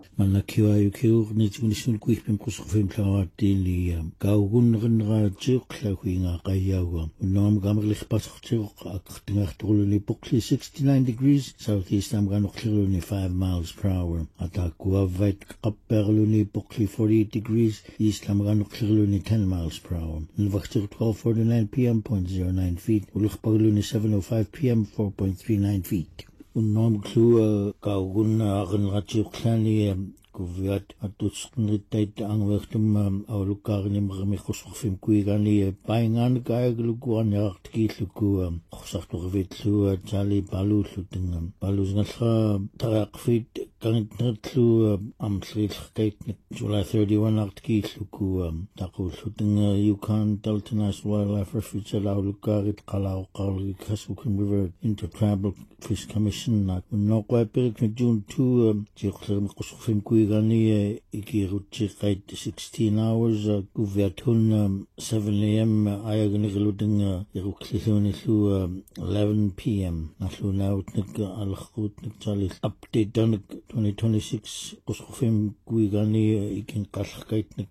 Manakiwa ukiur nitunisun kuihpim kusufim plawatili kaugun renra tjukla kuinga kayawa. Unam gamerlich pasachtiruk aktingartuluni pukli 69 degrees southeast amganukhluni 5 miles per hour. Atakua vait kapperluni pukli 48 degrees east amganukhluni 10 miles per hour. Nvachtir 12:49 p.m. 0.09 feet. Ulukpagluni 7:05 p.m. 4.39 feet. Unam klua kaugun agenratjuklani kuviat atusqnrittait angwertum aulukaarni mermikhusrfim kuigani paingan kaaglukuan yartkiilluku qorsarturvitlu tali palullutingam palusngalra taraqfit kangitnertlu amslilqait July 31 artkiilluku taqullutinga Yukon Delta National Wildlife Refuge aulukaarit qalauqarli Kasukan River Intertribal Fish Commission unnoqapirik June 2 jiqlermi qusrfim kuigani ikirutjiqait 16 hours kuviatun 7 a.m. ayagniglutinga iruklilunillu 11 p.m. nallunautnik alqutnik tali update danik 2026 qusrfim kuigani ikinqallqaitnik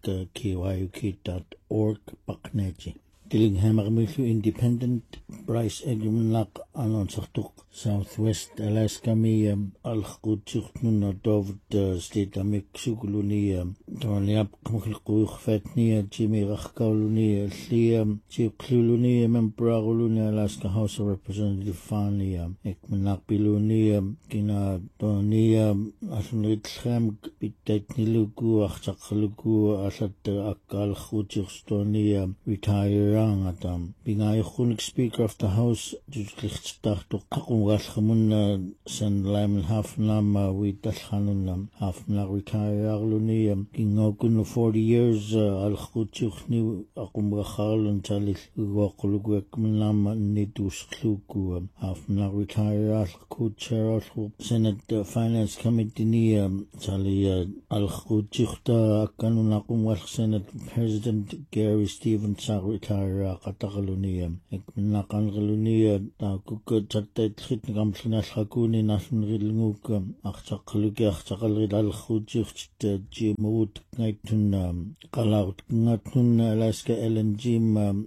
kyuk.org paqnaji Dillingham Armillu Independent Bryce Egmanlaq Anonsartuq Southwest Alaska mi alqutjirtnuna David State Amiksugluni Toniap Kumkhilquuxfatni Jimmy Raqkauluni Alli Chiqluluni Membraguluni Alaska House of Representative Fani Ekmanaqpiluni Kina Tonia Asunritkham Pitatniluku Archaqluku Asat Akalqutjirstoni retire Atam Bingaykhun Speaker of the House Jujlichtachtu Qaqumgalkhamun San Lyman Hafnam Witalkhanun Hafna retire Kingokun 40 years Alkhuchni Aqumgakhalun Talil Waqulugwekmanam Nidusluku Hafna retire Alkhucher Senate Finance Committee Tali Alkhuchta Kanun Aqumwal Senate President Gary Stevens retire qataqaluni eknaqanqaluni taakuk tattait khitngamlna alhakuni nalnrilnguk archaqaluki archaqalrit alkhujircht jimut ngaitun qalaut ngatun Alaska LNG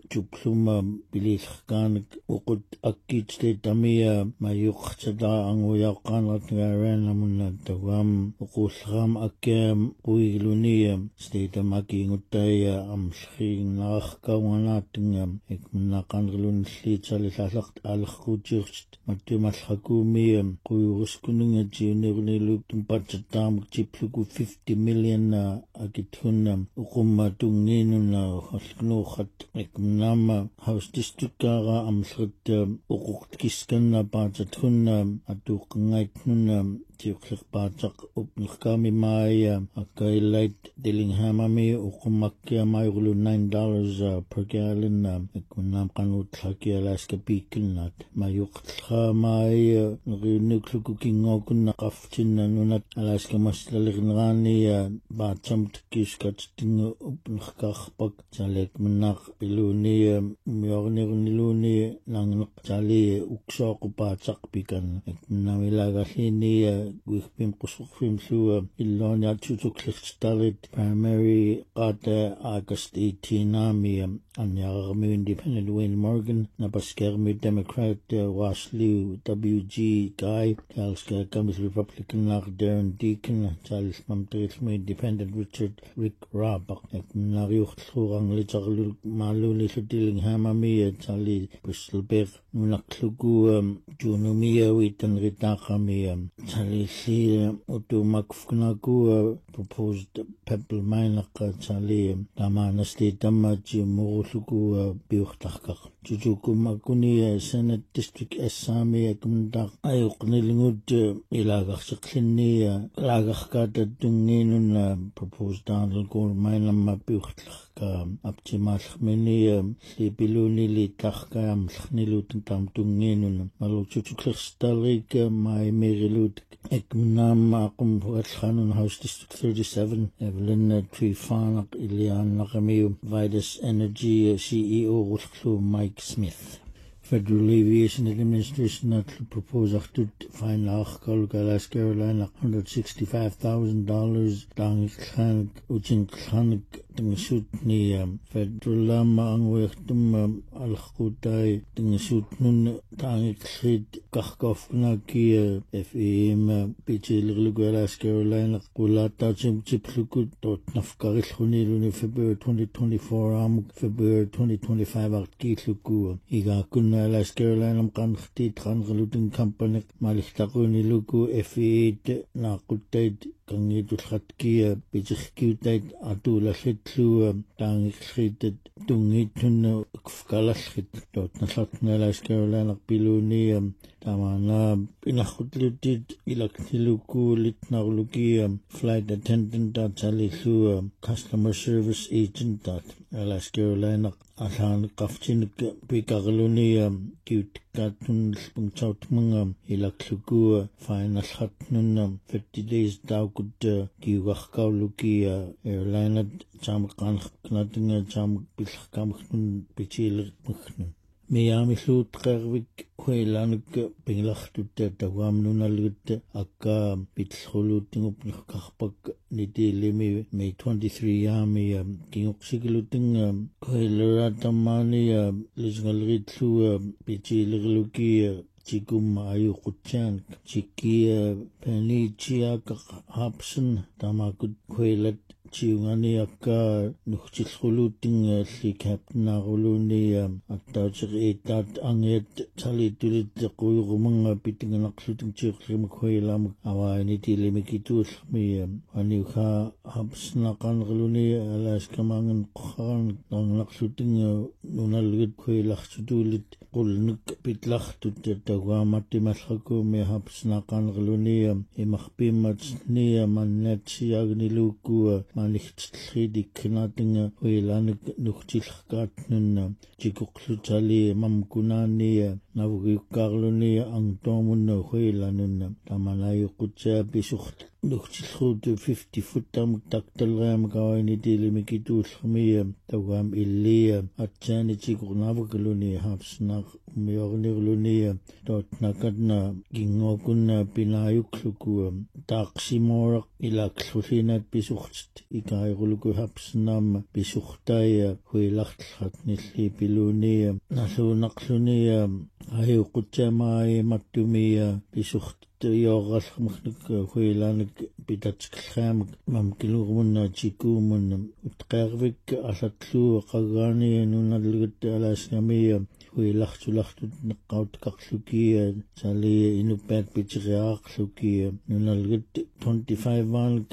juplum bililqanik uqut akkit tamia mayuqchada anguyaqanat ngaranamuna tawam uqulram akem uiluni state maki ngutaya amlhinaq Wanatingam Ekmanaqanrlun Slitali Lalakt Alkhujirst Matumalhakumi Kuyuskuninga Junirnilutum Pachatam Chipluku 50 million Akitunam Ukumatunginuna Halknuhat Ekmanama House District Kara Amsrit Ukuktiskana Pachatunam Atukangaitnunam Tiukhlik Pachak Upnikami Maya Akailait Dillinghamami Ukumakia Mayulu $9 per gallon Ekunam Kanutlaki Alaska Beacon Mayukha Maya Nukluking Kaftin Nunat Alaska Maslaligani Bacham Kiskating Upnikachpak Jalek Manak Iluni Myornirniluni Nang Jali Uksok Pachak Pikan Eknamilagahini Wikpim Kusukfim Sua Ilonia Chutuklichtalit Primary Qata August 18 Anyarami Independent Wayne Morgan Nabaskermi Democrat Washley WG Guy Talska Kamis Republican Darren Deacon Charles Mamtrismi Independent Richard Rick Rabak Nariuch Lurang Litarlu Maluli Dillingham Amia Charlie Bristolberg Nunaklugu Junumia Witan Ritakami Charlie Utumakfnaku proposed pebble minaka Charlie Damana State Damaji Muruluku Biurtakak Jujuku Makuni Senate District Esami Akumdak Ayuknilingud Ilagak Lagakata Dunginun proposed Donald Gore Minama Biurtak Aptimal Mini Sipiluni Litakam Nilutam Tunginun Maluchuklistalik my Merilut Eknam Akum Khanun House District 37 Evelyn Trifanak Ilian Nakamiu Vidas Energy CEO Mike Smith Federal Aviation Administration at propose to fine Alaska Carolina $165,000 dang khanak uchin khanak ting shoot ni federal ang wechtum alkhutay ting shoot nun dang khid kakhkof na ki FEM pichil Alaska Carolina kulata chipluku dot nafkaril khuniluni February 2024 February 2025 artikluku iga kunna Alaska Carolina mqankhti tqanqlutin company malihtaquni luku FED naquttait kangitullatkia pichikkiutait atuulallatlu taangikritet tungitun kfkalallit totnallatna Alaska Carolina pilunia tamana pinahutlutit ilakniluku litnarlukia flight attendant tatsalillu customer service agent tat Alaska Carolina alan qafchinik pikarlunia kiutkatun lpunchautmunga ilakluku final hatnun 50 days daukut kiuarkaulukia airline chamqanqnatinga cham pilkamknun pichilirmuknun Miami suut qervik huilanik pinglartutta tawamnunalgut akka pitlxulutingup nitilimi May 23 yami kinguqsigilutinga huilaratamani lisngalritlu pichilirluki chikum ayuqutchan chiki penichiak hapsen tamakut huilat chiungani akka nuchilxuluting likapnaruluni attauchir itat anget chalitulit quyurumanga pitinganaqluting chiqlimakhuilamak awaini tilimikituulmi aniukha habsnaqanruluni Alaska mangan qaran naqluting nunalgut khuilarchutulit qulnuk pitlartut tawamatimalhakuumi habsnaqanruluni imarpimmatsni mannatsiagniluku manichtlidik knatinga huilanik nuchtilqatnunna chikuqlutali mamkunani navugukkarluni angtomunna huilanunna tamanayuqutsa pisuqt nuchtilqut 50 futtam taktalram kawaini tilimikituulmi tawam illia atchani chikuqnavukluni hapsnaq miornirluni totnakatna gingokunna pinayukluku taqsimoraq ilaqlullinat pisuqt ikairuluku hapsnam pisuqtaya huilartlatnilli piluni nallunaqluni ayuqutsamai mattumia pisuqt yoorallermuknik huilanik pitatskillaamak mamkilurmunna chikuumunna utqaarvik allatlu qagaani nunallugut Alaskami huilartulartut neqqautqarluki sali inupaat pitiriaaqluki nunallut 25 vaanuk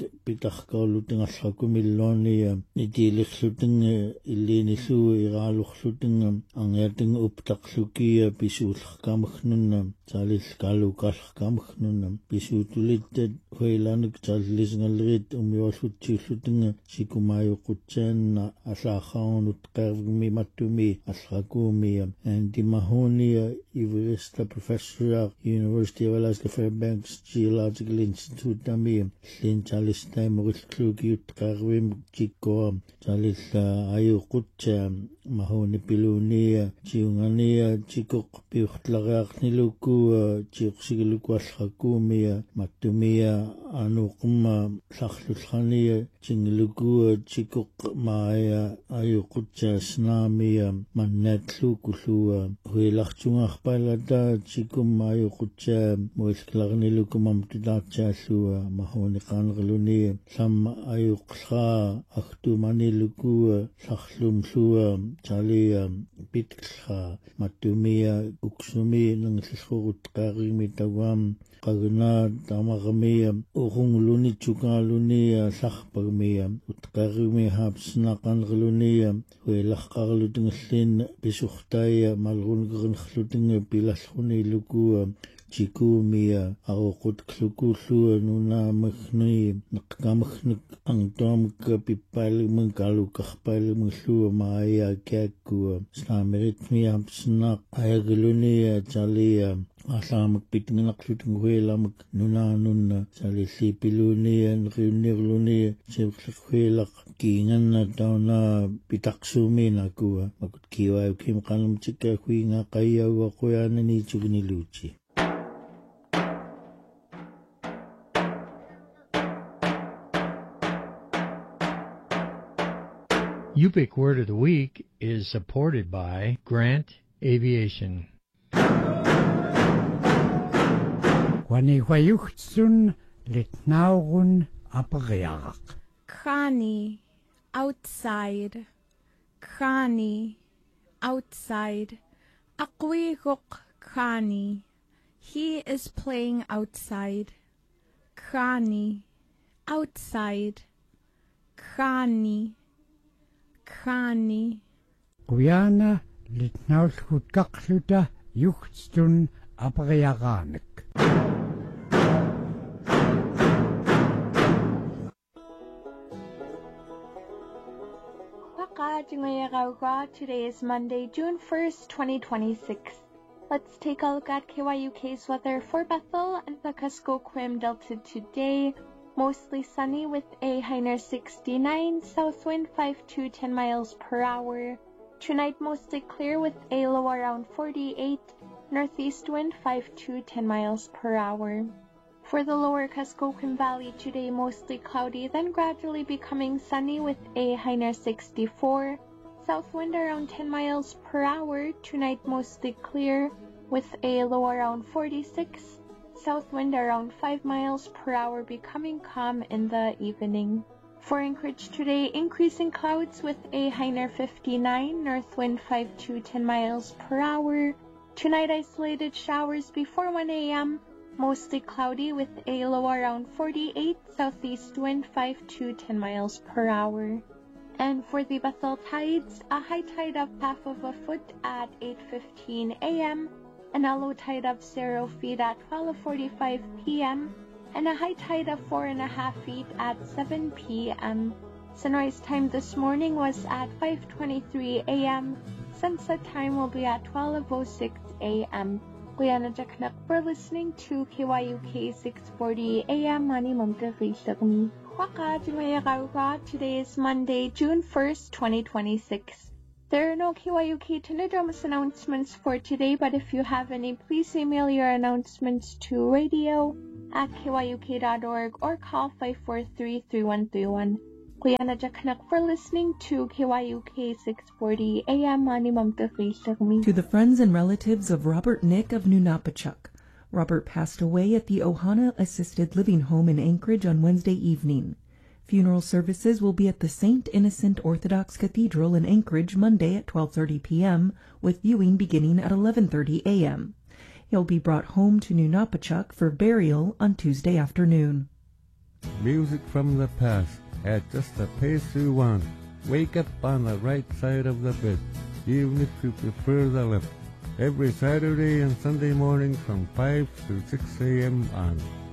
pitarkaulutingallarkumilluani nitiilirluting illiinillu iraalurluting angiating uptaqluki pisuullerkaamagnunna salillkaaluukaallerkaamagnunna pisuutulittat huilanik sallisngallerit umiorluttiullutinga sikumaayoqutsaanna allaarraunut qeervigmi mattumi allrakuumi Andy Mahoney, Everest Professor, University of Alaska Fairbanks Geological Institute, Tami, Lin Charles Time, Kluki, Karwim, Chico, Charles Ayukucha, Mahoney Pilunia, Chiungania, Chico, Piutlagak Niluku, Chixiluku Alhakumia, Matumia, Anukuma, Sakhlukhania, Chingiluku, Chico, Maya, Ayukucha, Snamia, Manatlu. Huilachungaqpalata chikum ayuqutsa muisklarnilukumam tudaatsaallua mahoniqaanrluni sam ayuqlra aktumaniluku sarlumlua chalia pitkra matumia uksumi nanglurut qarimi tawam qagna tamarmi urungluni chukaluni sarpagmi utqarimi hapsnaqanrluni huilaqarlutingllin pisuqtaya malrunqernkhlutinga pilalluni luku chikuumia aroqutqlukullu nunamakhni neqqamakhnik angtomka pippalimunkalukarpalimunllu maaya kiakku slameritmi hapsnaq ayagluni chalia Asamak pitinganaqlutun huelamak nunanunna salilli pilunian riunirlunia sibkhhuelaq kiinganna tauna pitaqsuumina kuwa makut kiwa kim qalamtikka huinga qayyawa qoyanani chugniluchi. Yupik Word of the Week is supported by Grant Aviation. Wanihwayuchtsun litnaurun apariaraq. Krani, outside. Krani, outside. Aqwiruq Krani. He is playing outside. Krani, outside. Krani. Krani. Quyana litnaulhutkaqluta yuchtsun apariaraanek. Today is Monday, June 1st, 2026. Let's take a look at KYUK's weather for Bethel and the Kuskokwim Delta today. Mostly sunny with a high near 69, south wind 5 to 10 miles per hour. Tonight mostly clear with a low around 48, northeast wind 5 to 10 miles per hour. For the lower Kuskokwim Valley today mostly cloudy, then gradually becoming sunny with a high near 64, south wind around 10 miles per hour. Tonight mostly clear with a low around 46, south wind around 5 miles per hour, becoming calm in the evening. For Anchorage today, increasing clouds with a high near 59, north wind 5 to 10 miles per hour. Tonight isolated showers before 1 a.m., mostly cloudy with a low around 48, southeast wind 5 to 10 miles per hour. And for the Bethel tides, a high tide of half of a foot at 8:15 a.m., and a low tide of 0 feet at 12:45 p.m., and a high tide of 4.5 feet at 7 p.m. Sunrise time this morning was at 5:23 a.m. Sunset time will be at 12:06 a.m. Liana Jaknak for listening to KYUK 640 AM Mani Mamtafishagmi. Today is Monday, June 1st, 2026. There are no KYUK Tanadramas announcements for today, but if you have any, please email your announcements to radio@kyuk.org or call 543-3131. Liana Jaknak for listening to KYUK 640 AM Mani Mamtafishagmi. To the friends and relatives of Robert Nick of Nunapachuk. Robert passed away at the Ohana Assisted Living Home in Anchorage on Wednesday evening. Funeral services will be at the St. Innocent Orthodox Cathedral in Anchorage Monday at 12:30 p.m., with viewing beginning at 11:30 a.m. He'll be brought home to Nunapachuk for burial on Tuesday afternoon. Music from the past at just the pace you want. Wake up on the right side of the bed, even if you prefer the left. Every Saturday and Sunday morning from 5 to 6 a.m. on